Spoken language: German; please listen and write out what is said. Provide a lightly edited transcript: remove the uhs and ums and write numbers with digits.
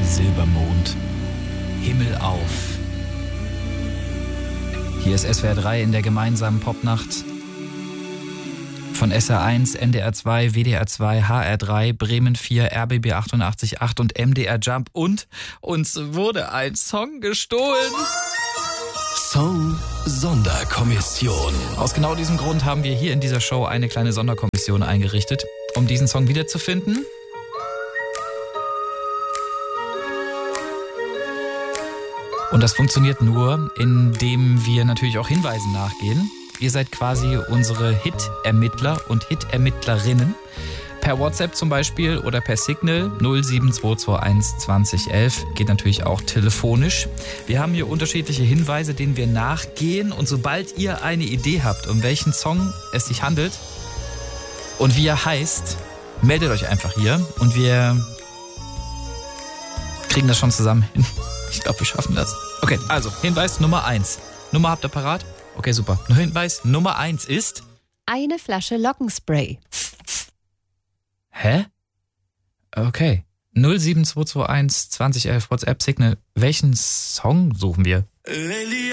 Silbermond, Himmel auf. Hier ist SWR 3 in der gemeinsamen Popnacht. Von SR1, NDR 2, WDR 2, HR 3, Bremen 4, RBB 88.8 und MDR Jump. Und uns wurde ein Song gestohlen. Song Sonderkommission. Aus genau diesem Grund haben wir hier in dieser Show eine kleine Sonderkommission eingerichtet, um diesen Song wiederzufinden. Und das funktioniert nur, indem wir natürlich auch Hinweisen nachgehen. Ihr seid quasi unsere Hit-Ermittler und Hit-Ermittlerinnen. Per WhatsApp zum Beispiel oder per Signal 07221 2011. Geht natürlich auch telefonisch. Wir haben hier unterschiedliche Hinweise, denen wir nachgehen. Und sobald ihr eine Idee habt, um welchen Song es sich handelt und wie er heißt, meldet euch einfach hier und wir kriegen das schon zusammen hin. Ich glaube, wir schaffen das. Okay, also Hinweis Nummer 1. Nummer habt ihr parat? Okay, super. Hinweis Nummer 1 ist... Eine Flasche Lockenspray. Hä? Okay. 07221 2011 WhatsApp Signal. Welchen Song suchen wir? Lady